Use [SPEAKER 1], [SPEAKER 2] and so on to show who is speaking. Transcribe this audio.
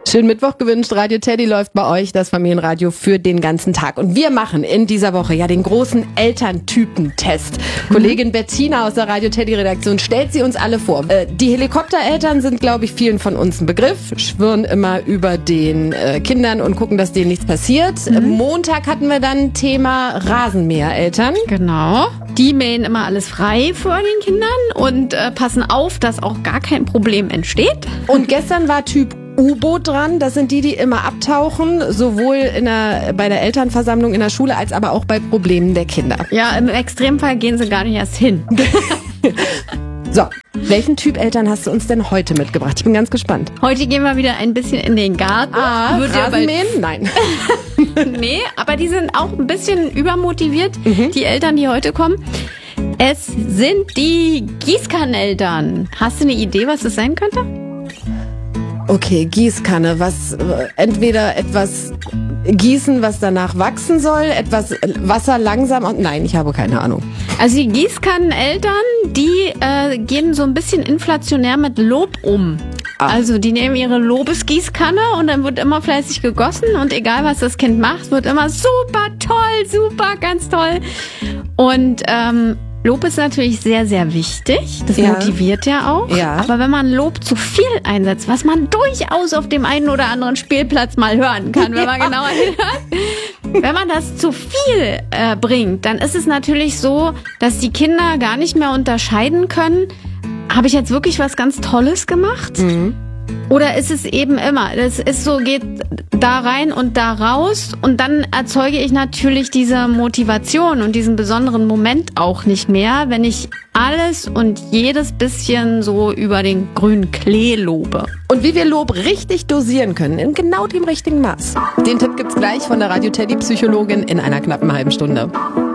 [SPEAKER 1] Schönen Mittwoch gewünscht. Radio Teddy läuft bei euch, das Familienradio für den ganzen Tag. Und wir machen in dieser Woche ja den großen Elterntypentest. Kollegin Bettina aus der Radio Teddy Redaktion stellt sie uns alle vor. Die Helikoptereltern sind, glaube ich, vielen von uns ein Begriff. Schwirren immer über den Kindern und gucken, dass denen nichts passiert. Montag hatten wir dann Thema Rasenmähereltern.
[SPEAKER 2] Genau. Die mähen immer alles frei vor den Kindern und passen auf, dass auch gar kein Problem entsteht.
[SPEAKER 1] Und gestern war Typ U-Boot dran. Das sind die immer abtauchen, sowohl bei der Elternversammlung in der Schule als aber auch bei Problemen der Kinder.
[SPEAKER 2] Ja, im Extremfall gehen sie gar nicht erst hin.
[SPEAKER 1] So, welchen Typ Eltern hast du uns denn heute mitgebracht? Ich bin ganz gespannt.
[SPEAKER 2] Heute gehen wir wieder ein bisschen in den Garten.
[SPEAKER 1] Rasenmähen? Nein.
[SPEAKER 2] Nee, aber die sind auch ein bisschen übermotiviert, die Eltern, die heute kommen. Es sind die Gießkanneneltern. Hast du eine Idee, was das sein könnte?
[SPEAKER 1] Okay, Gießkanne. Entweder etwas gießen, was danach wachsen soll, etwas Wasser langsam. Nein, ich habe keine Ahnung.
[SPEAKER 2] Also die Gießkanneneltern, die gehen so ein bisschen inflationär mit Lob um. Also die nehmen ihre Lobesgießkanne und dann wird immer fleißig gegossen und egal was das Kind macht, wird immer super toll, super, ganz toll. Und Lob ist natürlich sehr, sehr wichtig. Das motiviert ja auch. Ja. Aber wenn man Lob zu viel einsetzt, was man durchaus auf dem einen oder anderen Spielplatz mal hören kann, wenn man genauer hinhört, wenn man das zu viel bringt, dann ist es natürlich so, dass die Kinder gar nicht mehr unterscheiden können, habe ich jetzt wirklich was ganz Tolles gemacht? Oder ist es eben immer, das ist so, geht da rein und da raus und dann erzeuge ich natürlich diese Motivation und diesen besonderen Moment auch nicht mehr, wenn ich alles und jedes bisschen so über den grünen Klee lobe.
[SPEAKER 1] Und wie wir Lob richtig dosieren können, in genau dem richtigen Maß. Den Tipp gibt's gleich von der Radio Teddy Psychologin in einer knappen halben Stunde.